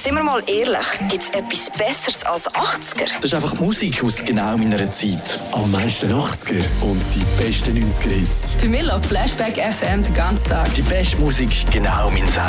sind wir mal ehrlich, gibt es etwas Besseres als 80er? Das ist einfach Musik aus genau meiner Zeit. Am meisten 80er und die besten 90er Hits. Für mich läuft Flashback FM den ganzen Tag. Die beste Musik genau mein Sender.